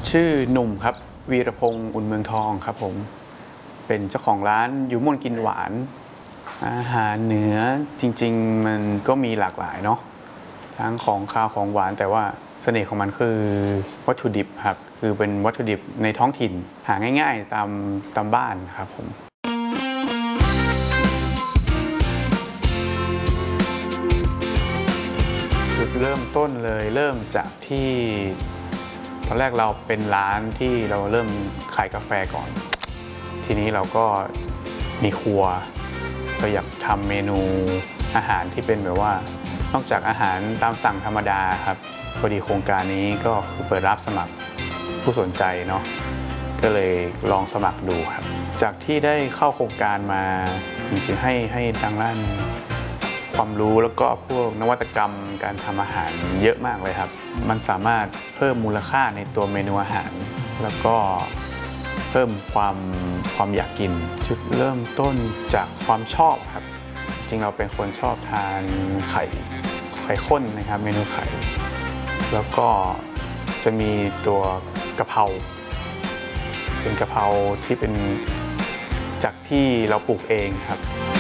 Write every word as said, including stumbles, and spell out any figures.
ชื่อหนุ่มครับวีรพงศ์อุ่นเมืองทองครับผมเป็นเจ้าของร้านยูม่วนกินหวานอาหารเหนือจริงๆมันก็มีหลากหลายเนาะทั้งของคาวของหวานแต่ว่าเสน่ห์ของมันคือวัตถุดิบครับคือเป็นวัตถุดิบในท้องถิ่นหาง่ายๆตามตามบ้านครับผมจุดเริ่มต้นเลยเริ่มจากที่ตอนแรกเราเป็นร้านที่เราเริ่มขายกาแฟก่อนทีนี้เราก็มีครัวเราอยากทำเมนูอาหารที่เป็นแบบว่านอกจากอาหารตามสั่งธรรมดาครับพอดีโครงการนี้ก็เปิดรับสมัครผู้สนใจเนาะก็เลยลองสมัครดูครับจากที่ได้เข้าโครงการมาจริงๆให้ให้ทางด้านความรู้แล้วก็พวกนวัตกรรมการทำอาหารเยอะมากเลยครับมันสามารถเพิ่มมูลค่าในตัวเมนูอาหารแล้วก็เพิ่มความความอยากกินจุดเริ่มต้นจากความชอบครับจริงเราเป็นคนชอบทานไข่ไข่ข้นนะครับเมนูไข่แล้วก็จะมีตัวกะเพราเป็นกะเพราที่เป็นจากที่เราปลูกเองครับ